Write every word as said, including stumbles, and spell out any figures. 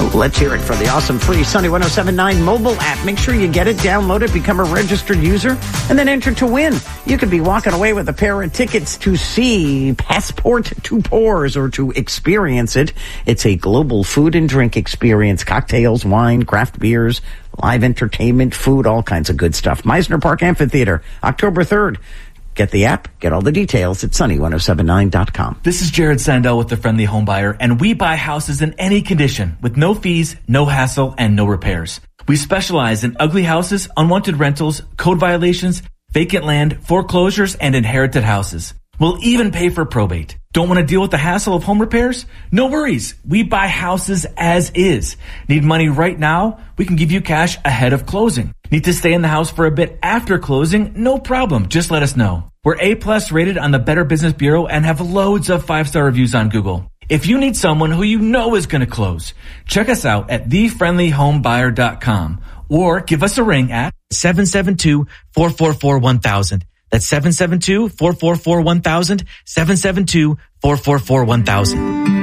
Let's hear it for the awesome free Sunny one oh seven point nine mobile app. Make sure you get it, download it, become a registered user, and then enter to win. You could be walking away with a pair of tickets to see Passport to Pours or to experience it. It's a global food and drink experience. Cocktails, wine, craft beers, live entertainment, food, all kinds of good stuff. Meisner Park Amphitheater, October third. Get the app, get all the details at sunny one oh seven nine dot com. This is Jared Sandell with the Friendly Home Buyer, and we buy houses in any condition with no fees, no hassle, and no repairs. We specialize in ugly houses, unwanted rentals, code violations, vacant land, foreclosures, and inherited houses. We'll even pay for probate. Don't want to deal with the hassle of home repairs? No worries. We buy houses as is. Need money right now? We can give you cash ahead of closing. Need to stay in the house for a bit after closing? No problem. Just let us know. We're A-plus rated on the Better Business Bureau and have loads of five-star reviews on Google. If you need someone who you know is going to close, check us out at the friendly home buyer dot com or give us a ring at seven seven two, four four four, one thousand. That's seven seven two, four four four, one thousand, seven seven two, four four four, one thousand.